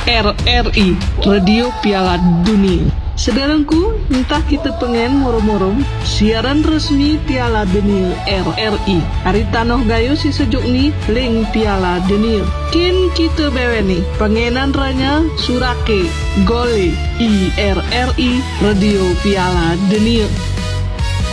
RRI, Radio Piala Dunia. Saudaraku, entah kita pengen moro-moro siaran resmi Piala Dunia RRI. Hari tanoh gayo si sejuk ni link Piala Dunia. Kin kita beweni pengenan ranya surake gole IRRI Radio Piala Dunia.